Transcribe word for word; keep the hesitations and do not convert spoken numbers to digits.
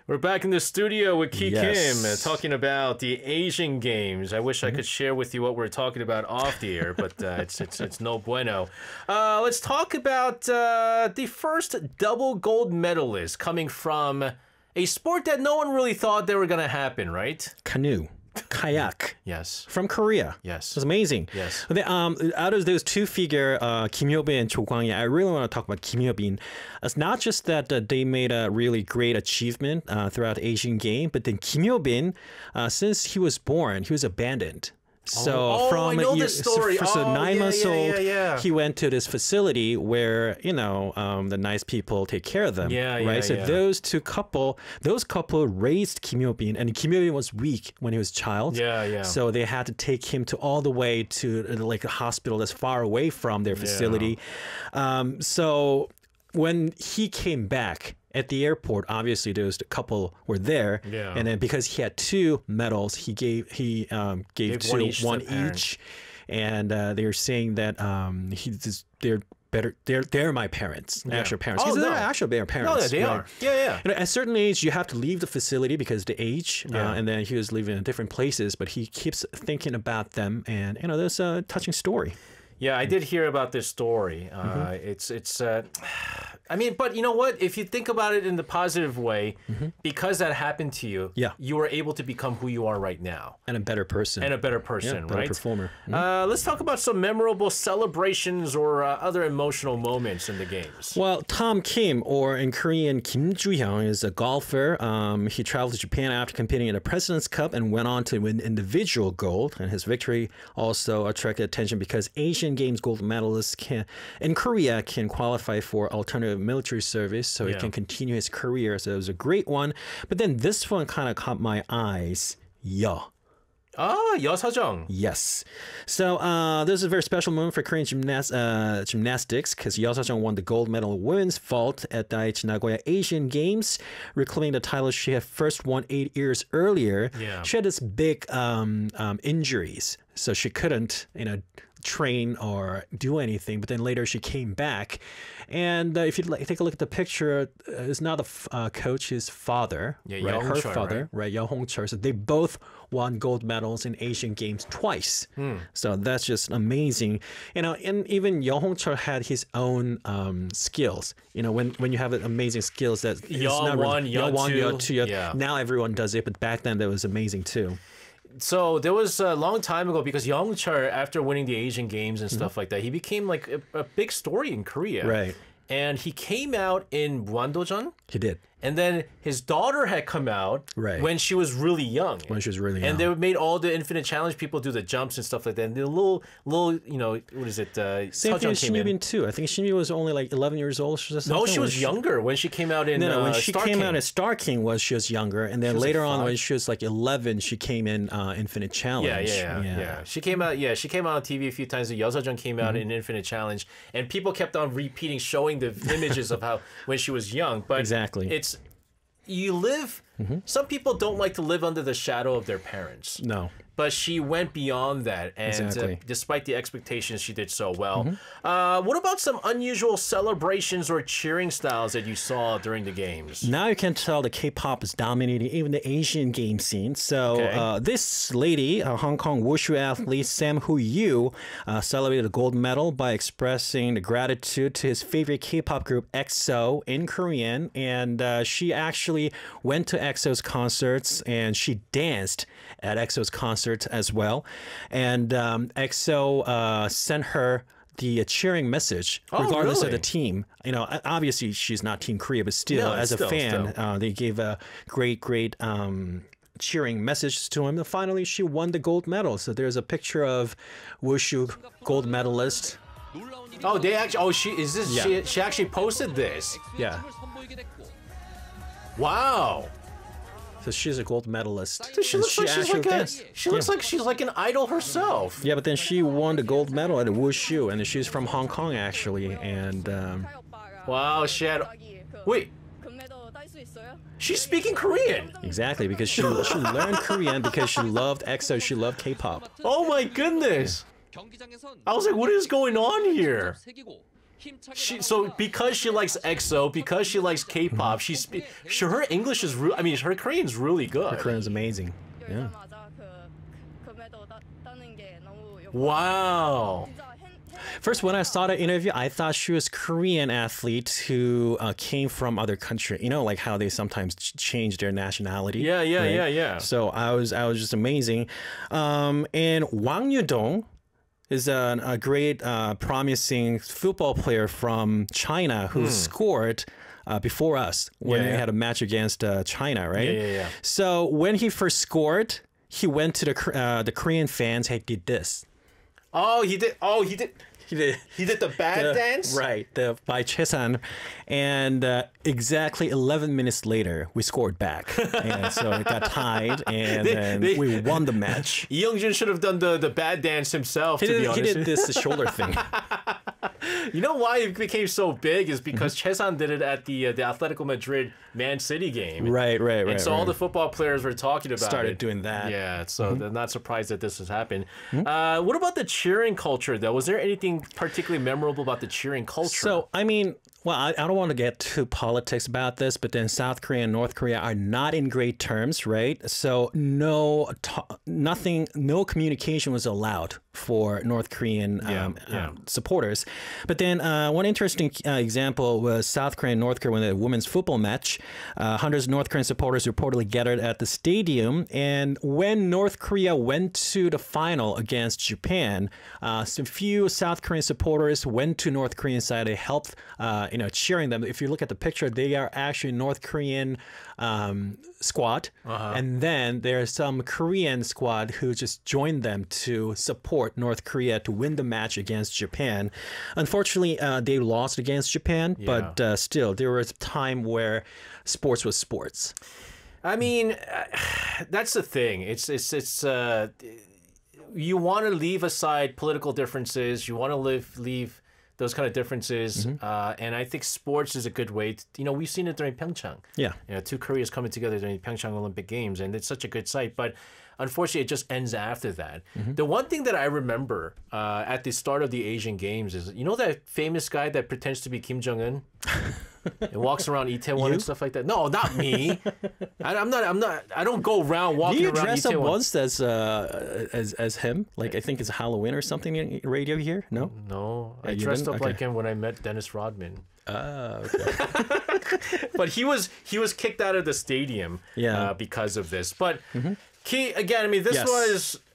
We're back in the studio with Ki Yes. Kim uh, talking about the Asian Games. I wish Mm-hmm. I could share with you what we're talking about off the air, but uh, it's, it's it's no bueno. Uh, let's talk about uh, the first double gold medalist coming from a sport that no one really thought they were going to happen, right? Canoe, kayak. Yes. From Korea. Yes. It was amazing. Yes. But then, um, out of those two figure, uh, Kim Hyo-bin and Cho Kwang-ye, I really want to talk about Kim Hyo-bin. It's not just that uh, they made a really great achievement uh, throughout the Asian game, but then Kim Hyo-bin, uh, since he was born, he was abandoned. So Oh, from I know a year- this story. So, so Oh, nine yeah, months yeah, old, yeah, yeah. he went to this facility where you know um, the nice people take care of them. Yeah, yeah, right. So yeah. those two couple, those couple raised Kim Hyo-bin, and Kim Hyo-bin was weak when he was a child. Yeah, yeah. So they had to take him to all the way to uh, like a hospital that's far away from their facility. Um, so when he came back at the airport, obviously there was a couple were there, Yeah. and then because he had two medals, he gave he um, gave, Gave two one each to one the parents. each, and uh, they were saying that um, he just, they're better. They're they're my parents, actual parents. Oh, Because no. they're actual their parents. No, they right? are. Yeah, yeah. You know, at a certain age, you have to leave the facility because the age, Yeah. uh, and then he was living in different places, but he keeps thinking about them, and you know, there's a touching story. Yeah, I did hear about this story. Uh, Mm-hmm. It's it's. Uh, I mean, but you know what? If you think about it in the positive way, because that happened to you, Mm-hmm. Yeah. you were able to become who you are right now And a better person. and a better person, better right? performer. Uh, let's talk about some memorable celebrations or uh, other emotional moments in the games. Well, Tom Kim, or in Korean Kim Ju-hyung, is a golfer. Um, he traveled to Japan after competing in the President's Cup and went on to win individual gold. And his victory also attracted attention because Asian Games gold medalists can, in Korea can qualify for alternative military service, so he Yeah. can continue his career. So it was a great one. But then this one kind of caught my eyes. Yeah. Ah, 여사정. Yes. So uh, this is a very special moment for Korean gymnas- uh, gymnastics because Yeo Seo-jung won the gold medal in women's vault at the Aichi Nagoya Asian Games, reclaiming the title she had first won eight years earlier. Yeah. She had this big um, um, injuries, so she couldn't, you know, train or do anything. But then later she came back, and uh, if you like, take a look at the picture, uh, it's not the f- uh, coach, his father, Yeah, right? Yeo Her Hong-chul, father, right? Yeo Hong-chul. So they both won gold medals in Asian Games twice. So that's just amazing. You know, and even Yeo Hong-chul had his own um, skills. You know, when when you have amazing skills that it's Yeo not one, really, Yeo Yeo one, two. Yeo two. Yeo- Yeah. Now everyone does it, but back then that was amazing too. So there was a long time ago because Young Chul, after winning the Asian Games and stuff like that, he became like a, a big story in Korea. Right. And he came out in Muandojeon. He did. And then his daughter had come out Right. when she was really young. When she was really And young. they made all the Infinite Challenge people do the jumps and stuff like that. And the little, little, you know, what is it? Uh, Same thing Seojung with came Shin in. Bin too. I think Shin Bin was only like eleven years old. Or No, something, she or was younger when she came out in No, no, when uh, she Star came King. out as Star King was she was younger, and then was, like, later on five? when she was like eleven, she came in uh, Infinite Challenge. Yeah, yeah, yeah, yeah. She came out. Yeah, she came out on T V a few times. The Yeosejung came out Mm-hmm. in Infinite Challenge, and people kept on repeating, showing the images of how when she was young. But Exactly. it's you live. Some people don't like to live under the shadow of their parents. No. But she went beyond that, and Exactly. uh, despite the expectations, she did so well. Uh, what about some unusual celebrations or cheering styles that you saw during the games? Now you can tell the K-pop is dominating even the Asian game scene. So Okay. uh, this lady, a Hong Kong wushu athlete Sam Hu Yu, uh, celebrated a gold medal by expressing the gratitude to his favorite K-pop group EXO in Korean, and uh, she actually went to EXO's concerts and she danced at EXO's concerts as well. And um, EXO uh, sent her the uh, cheering message, Oh, regardless of really? the team. You know, o- obviously she's not Team Korea, but still, No, as a still, fan, still. Uh, they gave a great, great um, cheering message to him. And finally, she won the gold medal. So there's a picture of wushu gold medalist. Oh, they actually. Oh, she is this. Yeah. She she actually posted this. Yeah. Wow. So she's a gold medalist. So she And looks like she's actually like a, danced. she looks Yeah. like she's like an idol herself. Yeah, but then she won the gold medal at wushu, and she's from Hong Kong actually. And um, Wow, she had. Wait, she's speaking Korean. exactly because she she learned Korean because she loved EXO, she loved K-pop. Oh my goodness. I was like, what is going on here? She, so because she likes E X O, because she likes K-pop, she's sure her English is real. I mean, her Korean's really good. Korean's amazing. Yeah. Wow. First, when I saw the interview, I thought she was Korean athlete who uh, came from other country. You know, like how they sometimes ch- change their nationality. Yeah, yeah, right? yeah, yeah. So I was, I was just amazing. Um, and Wang Yudong is a, a great, uh, promising football player from China who scored uh, before us when Yeah, they yeah. had a match against uh, China, right? Yeah, yeah, yeah. So when he first scored, he went to the Kor- uh, the Korean fans. He did this. Oh, he did. Oh, he did. He did. He did the bad the- dance. Right, the by Chesan, and uh, exactly eleven minutes later, we scored back, and so it got tied, and They- then they- we won the match. Lee Young-jin should have done the, the bad dance himself. He to be did, he honest, did this shoulder thing. you know why it became so big is because Mm-hmm. Chesan did it at the uh, the Atletico Madrid Man City game. Right, right, right. And so right. all the football players were talking about Started it. doing that. Yeah, so Mm-hmm. they're not surprised that this has happened. Uh, what about the cheering culture, though? Was there anything particularly memorable about the cheering culture? So, I mean, well, I, I don't want to get too politics about this, but then South Korea and North Korea are not in great terms, right? So, no, ta- nothing, no communication was allowed for North Korean Yeah, um, yeah. um, supporters. But then uh, one interesting uh, example was South Korea and North Korea when the women's football match. Uh, hundreds of North Korean supporters reportedly gathered at the stadium, and when North Korea went to the final against Japan, uh, some few South Korean supporters went to North Korean side to help, uh, you know, cheering them. If you look at the picture, they are actually North Korean um, squad, and then there's some Korean squad who just joined them to support North Korea to win the match against Japan. Unfortunately, uh, they lost against Japan, but uh, still, there was a time where sports was sports. I mean, uh, that's the thing. It's it's it's. Uh, you want to leave aside political differences. You want to live leave those kind of differences, uh, and I think sports is a good way. To, you know, we've seen it during Pyeongchang. Yeah. You know, two Koreas coming together during the Pyeongchang Olympic Games, and it's such a good sight. But unfortunately, it just ends after that. The one thing that I remember uh, at the start of the Asian Games is, you know, that famous guy that pretends to be Kim Jong Un. It walks around Itaewon and stuff like that. No, not me. I, I'm not. I'm not. I don't go around Do walking you around dress up Itaewon. once as uh, as as him? Like I think it's Halloween or something in radio here. No. No, I you dressed didn't? up Okay. like him when I met Dennis Rodman. Ah, okay. But he was he was kicked out of the stadium Yeah. uh, because of this. But Key again, I mean, this Yes. was